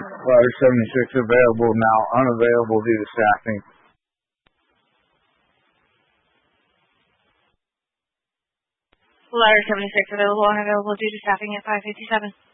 Ladder 76 available now, unavailable due to staffing. Ladder 76 available, unavailable due to staffing at 557.